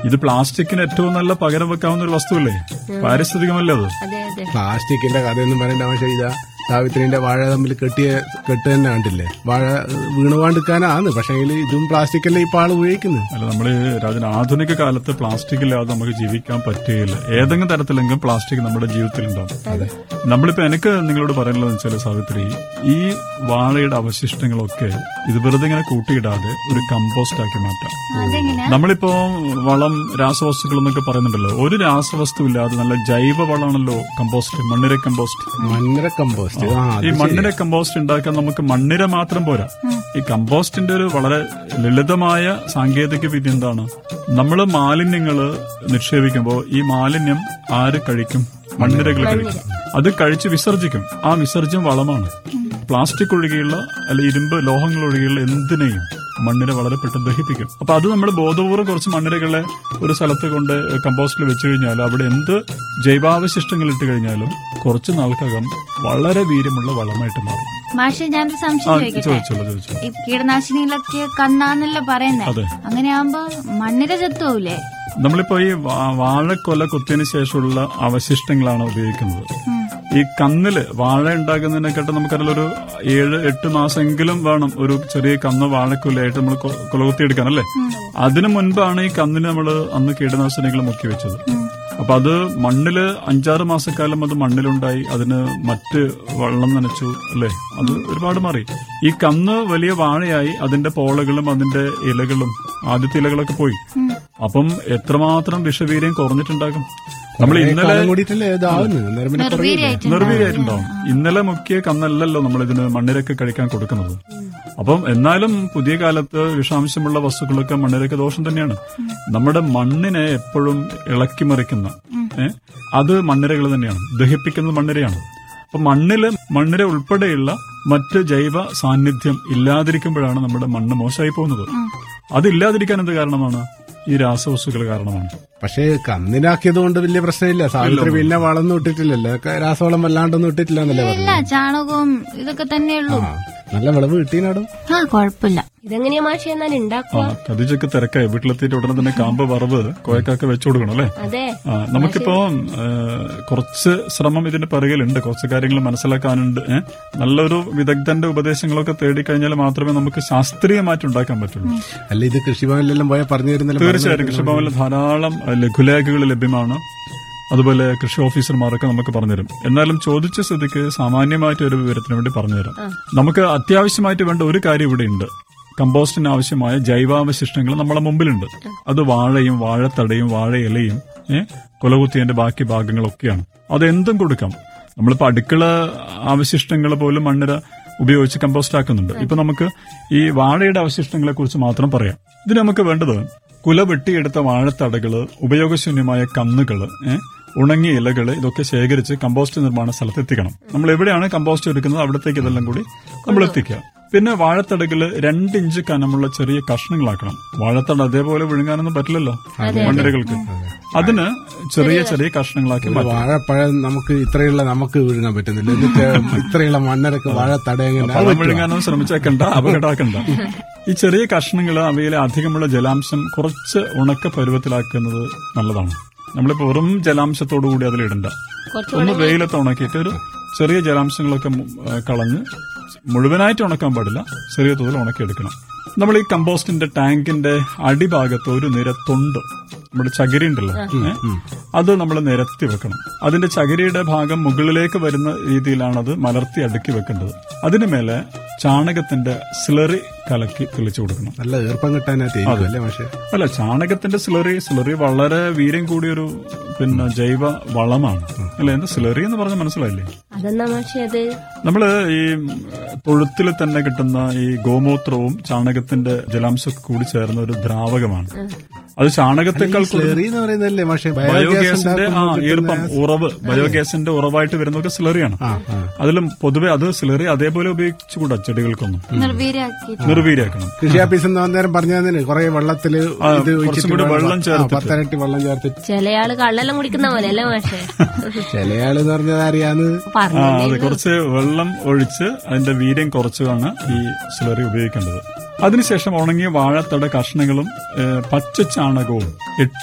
ഇത് പ്ലാസ്റ്റിക്കിന് ഏറ്റവും നല്ല പകരം വെക്കാവുന്ന ഒരു വസ്തുവല്ലേ, പാരിസ്ഥിതികമല്ലേ അത്. പ്ലാസ്റ്റിക്കിന്റെ കഥയൊന്നും പറയേണ്ട ആവശ്യം. ഇതാ സാവിത്രിന്റെ വാഴ തമ്മിൽ കെട്ട് തന്നെ കണ്ടില്ലേ, വാഴ വീണുവാണ്ടിരിക്കാനാണ്. പക്ഷേ ഇതും പ്ലാസ്റ്റിക്കല്ലേ ഇപ്പൊ ആള് ഉപയോഗിക്കുന്നത്. അല്ല, നമ്മള് രാജൻ ആധുനിക കാലത്ത് പ്ലാസ്റ്റിക് ഇല്ലാതെ നമുക്ക് ജീവിക്കാൻ പറ്റുകയില്ല. ഏതെങ്കിലും തരത്തിലെങ്കിലും പ്ലാസ്റ്റിക് നമ്മുടെ ജീവിതത്തിൽ ഉണ്ടാവും. നമ്മളിപ്പോ എനിക്ക് നിങ്ങളോട് പറയാനുള്ളതെന്ന് വെച്ചാൽ സാവിത്രി, ഈ വാഴയുടെ അവശിഷ്ടങ്ങളൊക്കെ ഇത് വെറുതെ ഇങ്ങനെ കൂട്ടിയിടാതെ ഒരു കമ്പോസ്റ്റ് ആക്കി മാറ്റാം. നമ്മളിപ്പോ വളം, രാസവസ്തുക്കൾ എന്നൊക്കെ പറയുന്നുണ്ടല്ലോ, ഒരു രാസവസ്തു ഇല്ലാതെ നല്ല ജൈവ വളമാണല്ലോ കമ്പോസ്റ്റ്, മണ്ണിര കമ്പോസ്റ്റ്. ഈ മണ്ണിര കമ്പോസ്റ്റ് ഉണ്ടാക്കാൻ നമുക്ക് മണ്ണിര മാത്രം പോരാ. ഈ കമ്പോസ്റ്റിന്റെ ഒരു വളരെ ലളിതമായ സാങ്കേതിക വിദ്യ എന്താണ്, നമ്മൾ മാലിന്യങ്ങള് നിക്ഷേപിക്കുമ്പോൾ ഈ മാലിന്യം ആര് കഴിക്കും? മണ്ണിരകൾ കഴിക്കും. അത് കഴിച്ച് വിസർജിക്കും. ആ വിസർജ്യം വളമാണ്. പ്ലാസ്റ്റിക് ഒഴികെയുള്ള അല്ലെ ഇരുമ്പ്, ലോഹങ്ങൾ ഒഴികെയുള്ള എന്തിനേയും മണ്ണിര വളരെ പെട്ടെന്ന് ദഹിപ്പിക്കും. അപ്പൊ അത് നമ്മൾ ബോധപൂർവ്വം കുറച്ച് മണ്ണിരകളെ ഒരു സ്ഥലത്ത് കൊണ്ട് കമ്പോസ്റ്റിൽ വെച്ചു കഴിഞ്ഞാൽ അവിടെ എന്ത് ജൈവാവശിഷ്ടങ്ങൾ ഇട്ട് കഴിഞ്ഞാലും കുറച്ചു നാൾക്കകം വളരെ വീര്യമുള്ള വളമായിട്ട് മാറും. മാഷെ, ഞാനൊരു സംശയം ചോദിച്ചോളൂ. ഈ കീടനാശിനികളൊക്കെ കന്നാന്നല്ലോ പറയുന്നത്, അങ്ങനെയാകുമ്പോ മണ്ണിര ചത്തുപോവില്ലേ? നമ്മളിപ്പോ ഈ വാഴക്കൊല കുത്തിയതിനു ശേഷമുള്ള അവശിഷ്ടങ്ങളാണ് ഉപയോഗിക്കുന്നത്. ഈ കന്നില് വാഴ ഉണ്ടാക്കുന്നതിനെക്കാട്ട് നമുക്കതിൽ ഒരു 7-8 മാസമെങ്കിലും വേണം ഒരു ചെറിയ കന്ന് വാഴക്കൊലയായിട്ട് നമ്മൾ കുലകുത്തിയെടുക്കാൻ, അല്ലേ? അതിനു മുൻപാണ് ഈ കന്നിന് നമ്മൾ അന്ന് കീടനാശിനികൾ മുക്കി വെച്ചത്. അപ്പൊ അത് മണ്ണില് 5-6 മാസക്കാലം അത് മണ്ണിലുണ്ടായി, അതിന് മറ്റ് വെള്ളം നനച്ചു, അല്ലേ? അത് ഒരുപാട് മാറി. ഈ കന്ന് വലിയ വാഴയായി അതിന്റെ പോളകളും അതിന്റെ ഇലകളും, ആദ്യത്തെ ഇലകളൊക്കെ പോയി. അപ്പം എത്രമാത്രം വിഷവീര്യം കുറഞ്ഞിട്ടുണ്ടാകും. നമ്മൾ ഇന്നലെ നിർവീര്യമായിട്ടുണ്ടാവും. ഇന്നലെ മുക്കിയ കന്നല്ലല്ലോ നമ്മൾ ഇതിന് മണ്ണിരക്ക് കഴിക്കാൻ കൊടുക്കുന്നത്. അപ്പം എന്നാലും പുതിയ കാലത്ത് വിഷാംശമുള്ള വസ്തുക്കളൊക്കെ മണ്ണിരക്ക് ദോഷം തന്നെയാണ്. നമ്മുടെ മണ്ണിനെ എപ്പോഴും ഇളക്കി മറിക്കുന്ന അത് മണ്ണിരകൾ തന്നെയാണ്, ദഹിപ്പിക്കുന്നത് മണ്ണിരയാണ്. അപ്പൊ മണ്ണിര ഉൾപ്പെടെയുള്ള മറ്റ് ജൈവ സാന്നിധ്യം ഇല്ലാതിരിക്കുമ്പോഴാണ് നമ്മുടെ മണ്ണ് മോശമായി പോകുന്നത്. അതില്ലാതിരിക്കാൻ എന്ത് കാരണമാണ്? ഈ രാസവസ്തുക്കൾ കാരണമാണ്. പക്ഷേ കന്നിനാക്കിയത് കൊണ്ട് വലിയ പ്രശ്നമില്ല. സാവിത്രി പിന്നെ വളമൊന്നും ഇട്ടിട്ടില്ലല്ലോ, രാസവളം വല്ലാണ്ടൊന്നും ഇട്ടിട്ടില്ലെന്നല്ലേ പറഞ്ഞു. ചാണകവും ഇതൊക്കെ തന്നെയുള്ളൂ. നല്ല വിളവ് കിട്ടീനാടും. കുഴപ്പമില്ല. ഇതെങ്ങനെയാ മാഷി എന്നാൽ ഉണ്ടാക്കുക? കതിജൊക്കെ തിരക്കായി. വീട്ടിലെത്തിയിട്ട് ഉടനെ തന്നെ കാമ്പ് വറവ് കോയക്കൊക്കെ വെച്ചു കൊടുക്കണം, അല്ലേ? നമുക്കിപ്പോ കുറച്ച് ശ്രമം ഇതിന്റെ പിറകിലുണ്ട്, കുറച്ച് കാര്യങ്ങൾ മനസ്സിലാക്കാനുണ്ട്. നല്ലൊരു വിദഗ്ധന്റെ ഉപദേശങ്ങളൊക്കെ തേടിക്കഴിഞ്ഞാൽ മാത്രമേ നമുക്ക് ശാസ്ത്രീയമായിട്ട് ഉണ്ടാക്കാൻ പറ്റുള്ളൂ. അല്ല, ഇത് കൃഷിഭവനിലെല്ലാം പോയാൽ പറഞ്ഞു തരുന്നില്ല? തീർച്ചയായിട്ടും കൃഷിഭവനിൽ ധാരാളം ലഘുലേഖകൾ ലഭ്യമാണ്. അതുപോലെ കൃഷി ഓഫീസർമാരൊക്കെ നമുക്ക് പറഞ്ഞുതരും. എന്നാലും ചോദിച്ച സ്ഥിതിക്ക് സാമാന്യമായിട്ട് ഒരു വിവരത്തിന് വേണ്ടി പറഞ്ഞുതരാം. നമുക്ക് അത്യാവശ്യമായിട്ട് വേണ്ട ഒരു കാര്യം ഇവിടെയുണ്ട്. കമ്പോസ്റ്റിന് ആവശ്യമായ ജൈവാവശിഷ്ടങ്ങൾ നമ്മളെ മുമ്പിലുണ്ട്. അത് വാഴയും വാഴത്തടയും വാഴയിലയും കുലകുത്തിയതിന്റെ ബാക്കി ഭാഗങ്ങളൊക്കെയാണ്. അതെന്തും കൊടുക്കാം. നമ്മളിപ്പോ അടുക്കള അവശിഷ്ടങ്ങൾ പോലും മണ്ണിര ഉപയോഗിച്ച് കമ്പോസ്റ്റ് ആക്കുന്നുണ്ട്. ഇപ്പൊ നമുക്ക് ഈ വാഴയുടെ അവശിഷ്ടങ്ങളെ കുറിച്ച് മാത്രം പറയാം. ഇതിന് നമുക്ക് വേണ്ടത് കുല വെട്ടിയെടുത്ത വാഴത്തടകള്, ഉപയോഗശൂന്യമായ കന്നുകള്, ഉണങ്ങിയ ഇലകള്, ഇതൊക്കെ ശേഖരിച്ച് കമ്പോസ്റ്റ് നിർമ്മാണ സ്ഥലത്ത് എത്തിക്കണം. നമ്മൾ എവിടെയാണ് കമ്പോസ്റ്റ് എടുക്കുന്നത് അവിടത്തേക്ക് ഇതെല്ലാം കൂടി നമ്മൾ എത്തിക്കുക. പിന്നെ വാഴത്തടകള് 2 ഇഞ്ച് കനമുള്ള ചെറിയ കഷ്ണങ്ങളാക്കണം. വാഴത്തട അതേപോലെ വിഴുങ്ങാനൊന്നും പറ്റില്ലല്ലോ മണ്ണിരകൾക്ക്. അതിന് ചെറിയ ചെറിയ കഷ്ണങ്ങളാക്കി വാഴപ്പഴം നമുക്ക് ഇത്രയുള്ള നമുക്ക് വിഴുങ്ങാൻ പറ്റുന്നില്ല. എന്നിട്ട് ഇത്രയുള്ള മണ്ണരക്ക് വാഴത്തട പഴം വിഴുങ്ങാനൊന്നും ശ്രമിച്ചേക്കണ്ട, അപകടാക്കണ്ട. ഈ ചെറിയ കഷ്ണങ്ങൾ അവയിലെ അധികമുള്ള ജലാംശം കുറച്ച് ഉണക്ക പരുവത്തിലാക്കുന്നത് നല്ലതാണ്. നമ്മളിപ്പോ വെറും ജലാംശത്തോടുകൂടി അതിലിടണ്ട. ഒന്ന് വെയിലത്ത് ഉണക്കിയിട്ട് ഒരു ചെറിയ ജലാംശങ്ങളൊക്കെ കളഞ്ഞ് മുഴുവനായിട്ട് ഉണക്കാൻ പാടില്ല, ചെറിയ തോതിൽ ഉണക്കിയെടുക്കണം. നമ്മൾ ഈ കമ്പോസ്റ്റിന്റെ ടാങ്കിന്റെ അടിഭാഗത്ത് ഒരു നിര തൊണ്ട്, നമ്മുടെ ചകിരി ഉണ്ടല്ലോ, അത് നമ്മൾ നിരത്തി വെക്കണം. അതിന്റെ ചകിരിയുടെ ഭാഗം മുകളിലേക്ക് വരുന്ന രീതിയിലാണ് അത് മലർത്തി അടുക്കി വെക്കേണ്ടത്. അതിനു മേലെ ചാണകത്തിന്റെ സ്ലറി കലക്കി തെളിച്ചു കൊടുക്കണം. നല്ല ഈർപ്പം കിട്ടാനായിട്ട്. അല്ല, ചാണകത്തിന്റെ സ്ലറി വളരെ വീര്യം കൂടിയൊരു ജൈവ വളമാണ്, അല്ലെ? എന്താ സ്ലറി എന്ന് പറഞ്ഞാൽ മനസ്സിലായില്ലേ? നമ്മള് ഈ തൊഴുത്തിൽ തന്നെ കിട്ടുന്ന ഈ ഗോമൂത്രവും ചാണകത്തിന്റെ ജലാംശമൊക്കെ കൂടി ചേർന്ന ഒരു ദ്രാവകമാണ്. അത് ചാണകത്തെക്കാൾ ബയോഗ്യാസിന്റെ ഈർപ്പം ഉറവ്, ബയോഗ്യാസിന്റെ ഉറവായിട്ട് വരുന്നതൊക്കെ സ്ലറിയാണ്. അതിലും പൊതുവെ അത് സ്ലറി അതേപോലെ ഉപയോഗിച്ചുകൂടാ ചെടികൾക്കൊന്നും, നിർവീര്യാക്കണം. കൃഷി ഓഫീസിൽ നിന്ന് അന്നേരം പറഞ്ഞു കുറെ വെള്ളത്തില് വെള്ളം ചേർത്ത് 10 ഇരട്ടി വെള്ളം ചേർത്ത്. ചില ആള് കള്ളെല്ലാം കുടിക്കുന്ന പോലെ അല്ലേ മാഷേ? ചില ആള് പറഞ്ഞത് അറിയാന്ന്. അതെ, കുറച്ച് വെള്ളം ഒഴിച്ച് അതിന്റെ വീര്യം കുറച്ചാണ് ഈ സ്ലറി ഉപയോഗിക്കേണ്ടത്. അതിനുശേഷം ഉണങ്ങിയ വാഴത്തട കഷ്ണങ്ങളും പച്ച ചാണകവും 8